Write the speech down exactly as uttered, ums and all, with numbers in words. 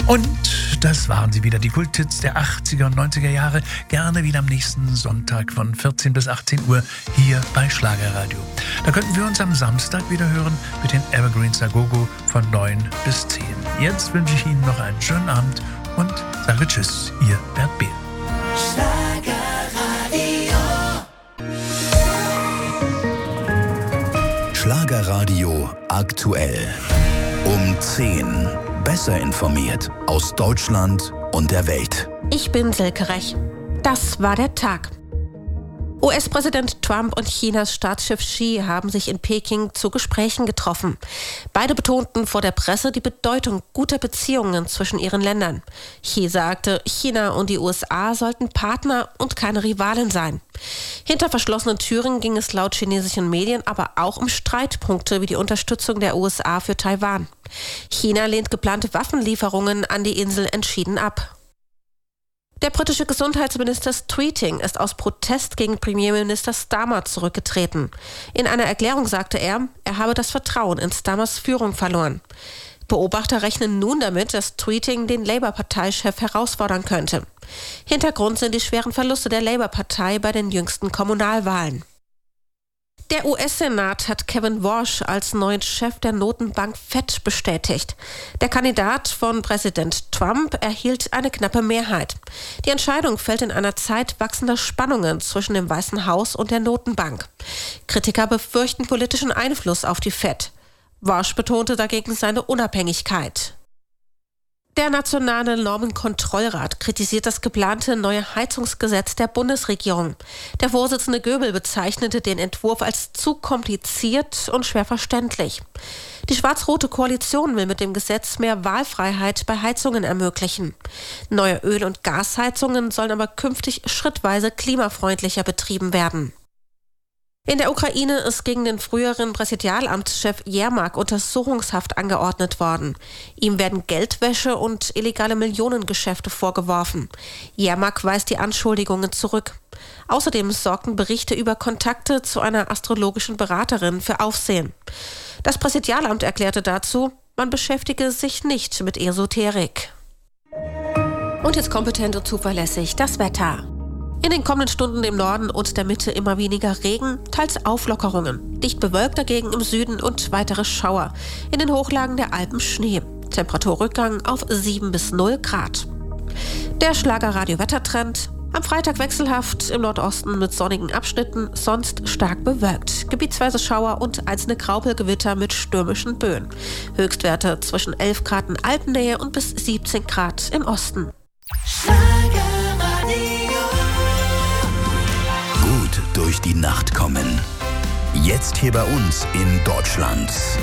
Und das waren sie wieder, die Kulthits der achtziger und neunziger Jahre. Gerne wieder am nächsten Sonntag von vierzehn bis achtzehn Uhr hier bei Schlagerradio. Da könnten wir uns am Samstag wieder hören mit den Evergreens a Go-Go von neun bis zehn. Jetzt wünsche ich Ihnen noch einen schönen Abend und sage Tschüss, Ihr Bert Behl. Schlagerradio. Schlagerradio aktuell. Um zehn. Besser informiert aus Deutschland und der Welt. Ich bin Silke Rech. Das war der Tag. U S-Präsident Trump und Chinas Staatschef Xi haben sich in Peking zu Gesprächen getroffen. Beide betonten vor der Presse die Bedeutung guter Beziehungen zwischen ihren Ländern. Xi sagte, China und die U S A sollten Partner und keine Rivalen sein. Hinter verschlossenen Türen ging es laut chinesischen Medien aber auch um Streitpunkte wie die Unterstützung der U S A für Taiwan. China lehnt geplante Waffenlieferungen an die Insel entschieden ab. Der britische Gesundheitsminister Streeting ist aus Protest gegen Premierminister Starmer zurückgetreten. In einer Erklärung sagte er, er habe das Vertrauen in Starmers Führung verloren. Beobachter rechnen nun damit, dass Streeting den Labour-Parteichef herausfordern könnte. Hintergrund sind die schweren Verluste der Labour-Partei bei den jüngsten Kommunalwahlen. Der U S-Senat hat Kevin Warsh als neuen Chef der Notenbank Fed bestätigt. Der Kandidat von Präsident Trump erhielt eine knappe Mehrheit. Die Entscheidung fällt in einer Zeit wachsender Spannungen zwischen dem Weißen Haus und der Notenbank. Kritiker befürchten politischen Einfluss auf die Fed. Warsh betonte dagegen seine Unabhängigkeit. Der Nationale Normenkontrollrat kritisiert das geplante neue Heizungsgesetz der Bundesregierung. Der Vorsitzende Göbel bezeichnete den Entwurf als zu kompliziert und schwer verständlich. Die schwarz-rote Koalition will mit dem Gesetz mehr Wahlfreiheit bei Heizungen ermöglichen. Neue Öl- und Gasheizungen sollen aber künftig schrittweise klimafreundlicher betrieben werden. In der Ukraine ist gegen den früheren Präsidialamtschef Jermak Untersuchungshaft angeordnet worden. Ihm werden Geldwäsche und illegale Millionengeschäfte vorgeworfen. Jermak weist die Anschuldigungen zurück. Außerdem sorgten Berichte über Kontakte zu einer astrologischen Beraterin für Aufsehen. Das Präsidialamt erklärte dazu, man beschäftige sich nicht mit Esoterik. Und jetzt kompetent und zuverlässig das Wetter. In den kommenden Stunden im Norden und der Mitte immer weniger Regen, teils Auflockerungen. Dicht bewölkt dagegen im Süden und weitere Schauer. In den Hochlagen der Alpen Schnee. Temperaturrückgang auf sieben bis null Grad. Der Schlagerradio-Wettertrend. Am Freitag wechselhaft, im Nordosten mit sonnigen Abschnitten, sonst stark bewölkt. Gebietsweise Schauer und einzelne Graupelgewitter mit stürmischen Böen. Höchstwerte zwischen elf Grad in Alpennähe und bis siebzehn Grad im Osten. Durch die Nacht kommen. Jetzt hier bei uns in Deutschland.